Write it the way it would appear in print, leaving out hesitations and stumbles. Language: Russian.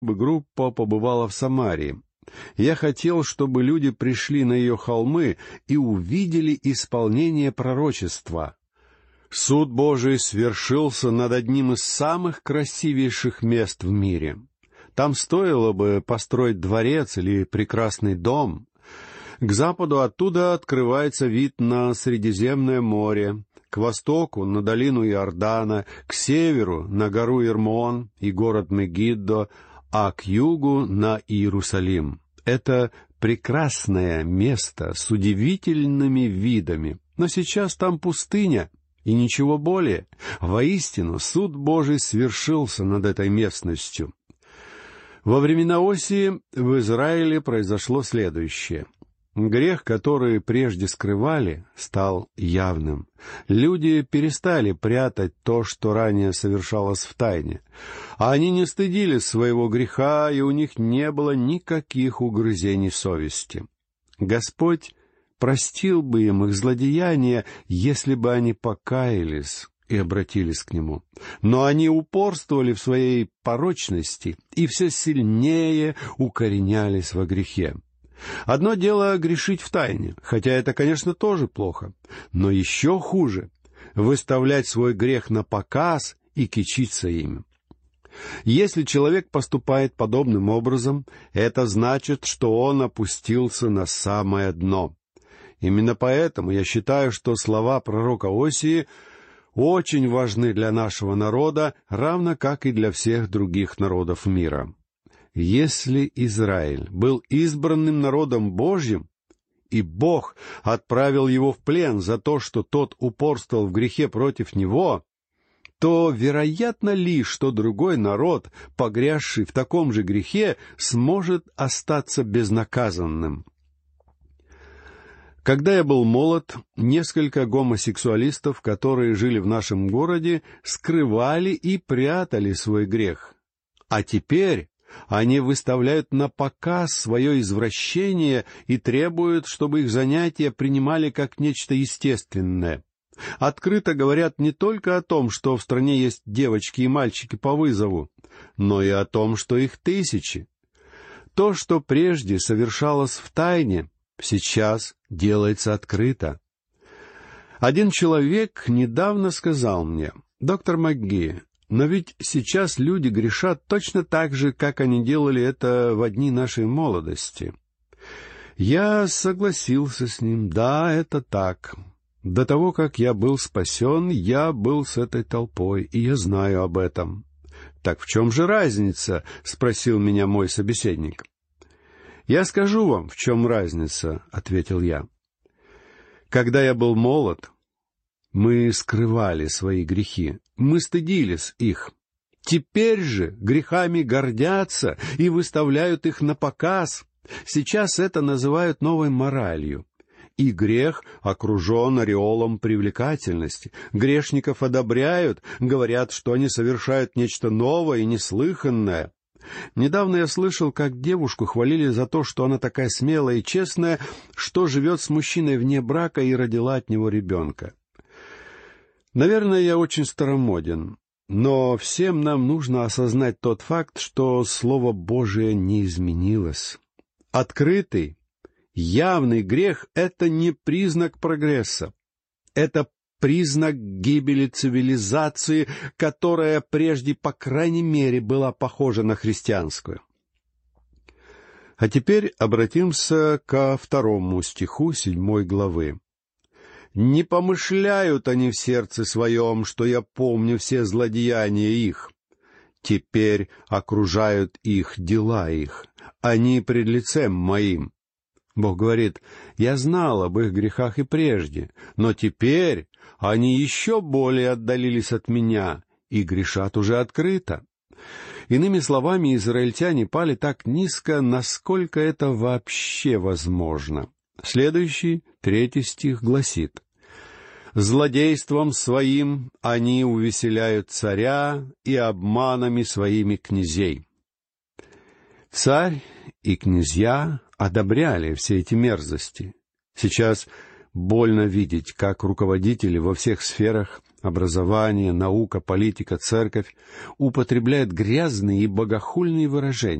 группа побывала в Самарии. Я хотел, чтобы люди пришли на ее холмы и увидели исполнение пророчества. Суд Божий свершился над одним из самых красивейших мест в мире. Там стоило бы построить дворец или прекрасный дом. К западу оттуда открывается вид на Средиземное море, к востоку — на долину Иордана, к северу — на гору Ирмон и город Мегиддо, а к югу — на Иерусалим. Это прекрасное место с удивительными видами, но сейчас там пустыня и ничего более. Воистину, суд Божий свершился над этой местностью. Во времена Осии в Израиле произошло следующее. Грех, который прежде скрывали, стал явным. Люди перестали прятать то, что ранее совершалось в тайне. А они не стыдились своего греха, и у них не было никаких угрызений совести. Господь простил бы им их злодеяния, если бы они покаялись и обратились к Нему. Но они упорствовали в своей порочности и все сильнее укоренялись во грехе. Одно дело грешить в тайне, хотя это, конечно, тоже плохо, но еще хуже — выставлять свой грех на показ и кичиться им. Если человек поступает подобным образом, это значит, что он опустился на самое дно. Именно поэтому я считаю, что слова пророка Осии очень важны для нашего народа, равно как и для всех других народов мира. Если Израиль был избранным народом Божьим, и Бог отправил его в плен за то, что тот упорствовал в грехе против него, то вероятно ли, что другой народ, погрязший в таком же грехе, сможет остаться безнаказанным? Когда я был молод, несколько гомосексуалистов, которые жили в нашем городе, скрывали и прятали свой грех. А теперь они выставляют на показ свое извращение и требуют, чтобы их занятия принимали как нечто естественное. Открыто говорят не только о том, что в стране есть девочки и мальчики по вызову, но и о том, что их тысячи. То, что прежде совершалось в тайне, сейчас делается открыто. Один человек недавно сказал мне: «Доктор МакГи, но ведь сейчас люди грешат точно так же, как они делали это в дни нашей молодости». Я согласился с ним. Да, это так. До того, как я был спасен, я был с этой толпой, и я знаю об этом. «Так в чем же разница?» — спросил меня мой собеседник. «Я скажу вам, в чем разница», — ответил я. «Когда я был молод, мы скрывали свои грехи, мы стыдились их. Теперь же грехами гордятся и выставляют их на показ. Сейчас это называют новой моралью. И грех окружен ореолом привлекательности. Грешников одобряют, говорят, что они совершают нечто новое и неслыханное. Недавно я слышал, как девушку хвалили за то, что она такая смелая и честная, что живет с мужчиной вне брака и родила от него ребенка. Наверное, я очень старомоден, но всем нам нужно осознать тот факт, что Слово Божие не изменилось. Открытый, явный грех — это не признак прогресса. Это признак гибели цивилизации, которая прежде, по крайней мере, была похожа на христианскую. А теперь обратимся ко 2 стиху 7 главы. «Не помышляют они в сердце своем, что я помню все злодеяния их. Теперь окружают их дела их, они пред лицем моим». Бог говорит: «Я знал об их грехах и прежде, но теперь они еще более отдалились от меня и грешат уже открыто». Иными словами, израильтяне пали так низко, насколько это вообще возможно. Следующий, 3 стих, гласит: «Злодейством своим они увеселяют царя и обманами своими князей». Царь и князья одобряли все эти мерзости. Сейчас больно видеть, как руководители во всех сферах Образование, наука, политика, церковь употребляют грязные и богохульные выражения.